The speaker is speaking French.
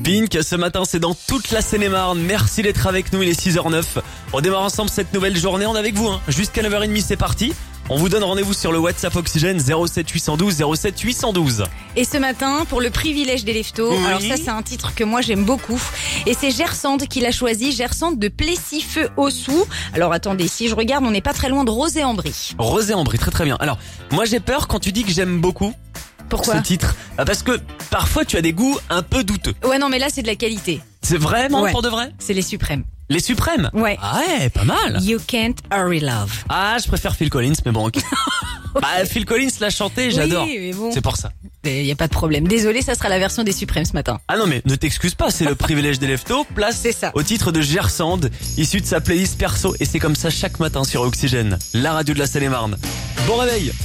Pink, ce matin c'est dans toute la Seine-et-Marne. Merci d'être avec nous, il est 6h09. On démarre ensemble cette nouvelle journée, on est avec vous. Jusqu'à 9h30 c'est parti. On vous donne rendez-vous sur le WhatsApp Oxygène 07 812 07 812. Et ce matin, pour le privilège des leftos, Oui. alors ça c'est un titre que moi j'aime beaucoup. Et c'est Gersande qui l'a choisi, Gersande de Plessis-Feu-Aussou. Alors attendez, si je regarde, on n'est pas très loin de Rozay-en-Brie. Rozay-en-Brie, très très bien. Alors, moi j'ai peur quand tu dis que j'aime beaucoup Pourquoi ce titre. Parce que parfois tu as des goûts un peu douteux. Ouais non mais là c'est de la qualité. C'est vraiment Ouais. pour de vrai? C'est les suprêmes. Les suprêmes? Ouais. Ah ouais, pas mal. You can't hurry love. Ah, je préfère Phil Collins, mais bon, ok. Bah, Phil Collins l'a chanté, j'adore. Oui, mais bon. C'est pour ça. Y a pas de problème. Désolé, ça sera la version des suprêmes ce matin. Ah non, mais ne t'excuse pas, c'est le privilège des leftos. Place C'est ça. au titre de Gersande, issu de sa playlist perso. Et c'est comme ça chaque matin sur Oxygène, la radio de la Seine-et-Marne. Bon réveil.